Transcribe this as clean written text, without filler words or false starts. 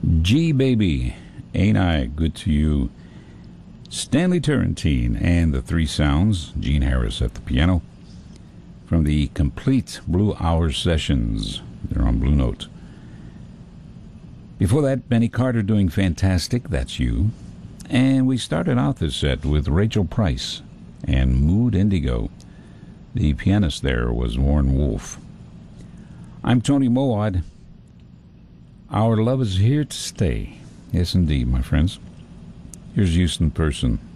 G Baby, Ain't I Good to You? Stanley Turrentine and the Three Sounds, Gene Harris at the piano, from the Complete Blue Hour Sessions. They're on Blue Note. Before that, Benny Carter doing Fantastic, That's You. And we started out this set with Rachel Price and Mood Indigo. The pianist there was Warren Wolf. I'm Tony Mowat. Our love is here to stay. Yes, indeed, my friends. Here's Houston Person.